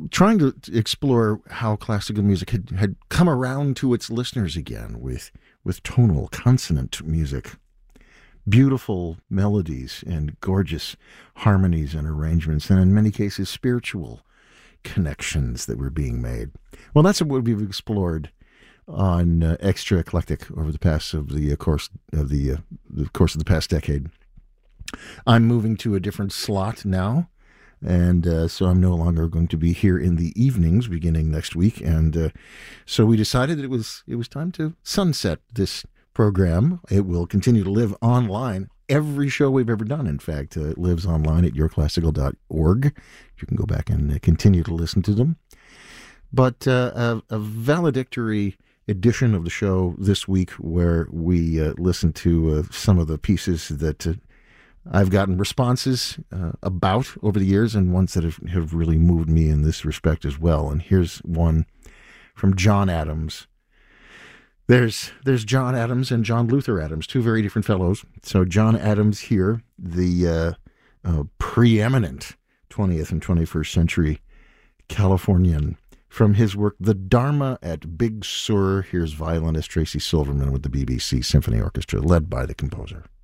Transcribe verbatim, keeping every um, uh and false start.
trying to explore how classical music had, had come around to its listeners again with, with tonal, consonant music. Beautiful melodies and gorgeous harmonies and arrangements, and in many cases, spiritual connections that were being made. Well, that's what we've explored on uh, Extra Eclectic over the past of the uh, course of the, uh, the course of the past decade. I'm moving to a different slot now, and uh, so I'm no longer going to be here in the evenings beginning next week. And uh, so we decided that it was it was time to sunset this program. It will continue to live online. Every show we've ever done, in fact, uh, lives online at your classical dot org. You can go back and uh, continue to listen to them. But uh, a, a valedictory edition of the show this week where we uh, listen to uh, some of the pieces that uh, I've gotten responses uh, about over the years, and ones that have, have really moved me in this respect as well. And here's one from John Adams. There's there's John Adams and John Luther Adams, two very different fellows. So John Adams here, the uh, uh, preeminent twentieth and twenty-first century Californian, from his work The Dharma at Big Sur. Here's violinist Tracy Silverman with the B B C Symphony Orchestra, led by the composer.